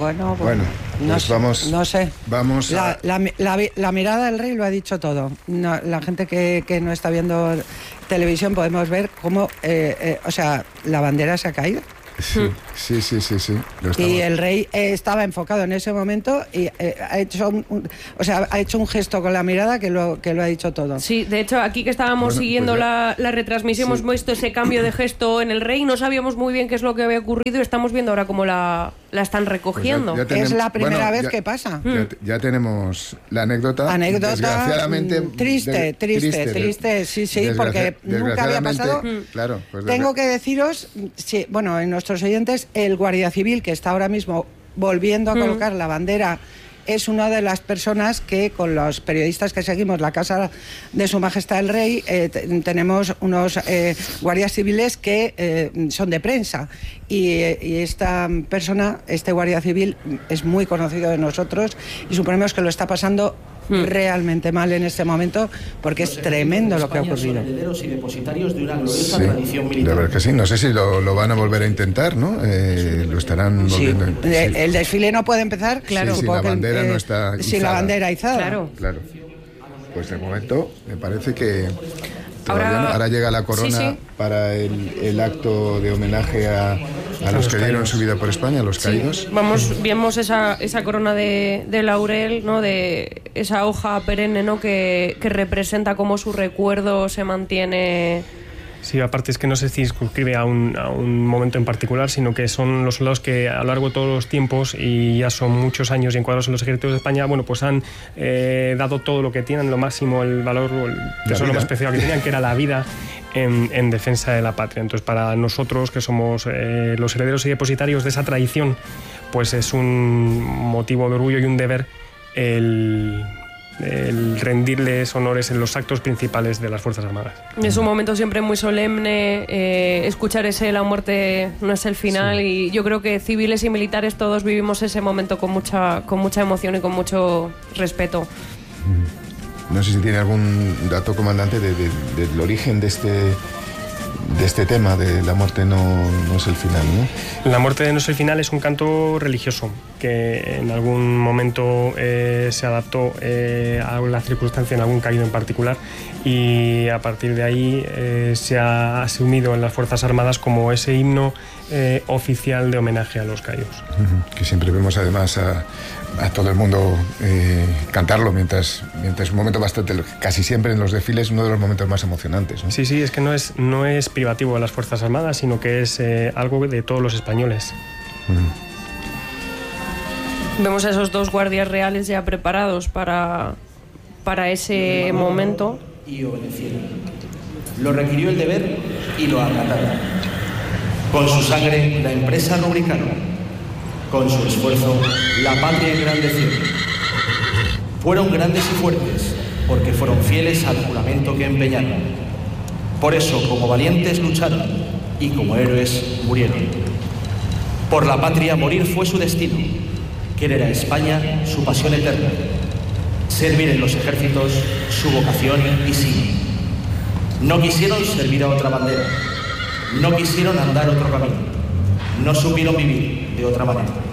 Bueno, pues vamos. No sé. Vamos a... la mirada del rey lo ha dicho todo. No, la gente que no está viendo televisión podemos ver cómo, o sea, la bandera se ha caído. Sí. Y el rey estaba enfocado en ese momento y ha hecho un gesto con la mirada que lo ha dicho todo. Sí, de hecho, aquí que estábamos siguiendo pues la retransmisión, hemos visto ese cambio de gesto en el rey, no sabíamos muy bien qué es lo que había ocurrido y estamos viendo ahora cómo la están recogiendo. Pues es la primera vez que pasa. Ya tenemos la anécdota. Desgraciadamente triste, sí, porque nunca había pasado. Claro, pues tengo que deciros, sí, bueno, en nuestros oyentes, el Guardia Civil, que está ahora mismo volviendo a colocar la bandera, es una de las personas que, con los periodistas que seguimos la Casa de Su Majestad el Rey, tenemos unos guardias civiles que son de prensa. Y esta persona, este guardia civil, es muy conocido de nosotros y suponemos que lo está pasando realmente mal en este momento, porque es tremendo lo que ha ocurrido. Herederos y depositarios de una gloriosa tradición militar. La verdad que sí, no sé si lo van a volver a intentar, ¿no? Lo estarán volviendo a intentar. El desfile no puede empezar, claro, si la bandera no está izada. Sin la bandera izada. Claro. Pues de momento me parece que ahora llega la corona para el acto de homenaje a los que dieron su vida por España, a los caídos. Vemos esa corona de laurel, ¿no? De esa hoja perenne, ¿no? Que representa cómo su recuerdo se mantiene. Sí, aparte es que no se circunscribe a un momento en particular, sino que son los soldados que a lo largo de todos los tiempos, y ya son muchos años y encuadrados en los ejércitos de España, bueno, pues han dado todo lo que tienen, lo máximo, el valor, el tesoro más preciado que tenían, que era la vida en defensa de la patria. Entonces, para nosotros, que somos los herederos y depositarios de esa tradición, pues es un motivo de orgullo y un deber el rendirles honores en los actos principales de las Fuerzas Armadas. Es un momento siempre muy solemne, escuchar la muerte no es el final, y yo creo que civiles y militares todos vivimos ese momento con mucha emoción y con mucho respeto. No sé si tiene algún dato, comandante, del origen de este tema de la muerte no es el final, ¿no? La muerte no es el final es un canto religioso que en algún momento se adaptó a la circunstancia en algún caído en particular, y a partir de ahí se ha asumido en las Fuerzas Armadas como ese himno oficial de homenaje a los caídos. Que siempre vemos además a todo el mundo cantarlo mientras un momento casi siempre en los desfiles, uno de los momentos más emocionantes, ¿no? Sí, es que no es privativo de las Fuerzas Armadas, sino que es algo de todos los españoles. Vemos a esos dos guardias reales ya preparados para ese momento. Y obedecieron. Lo requirió el deber y lo acataron. Con su sangre la empresa rubricaron. Con su esfuerzo la patria engrandecieron. Fueron grandes y fuertes porque fueron fieles al juramento que empeñaron. Por eso, como valientes lucharon y como héroes murieron. Por la patria morir fue su destino. Querer a España su pasión eterna. Servir en los ejércitos su vocación y sí. No quisieron servir a otra bandera. No quisieron andar otro camino. No supieron vivir de otra manera.